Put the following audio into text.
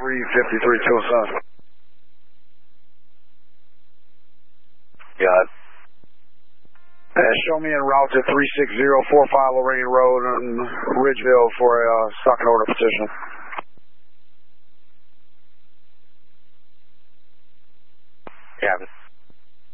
353 Tucson. Got it. Show me en route to 36045 Lorraine Road in Ridgeville for a stock and order petition.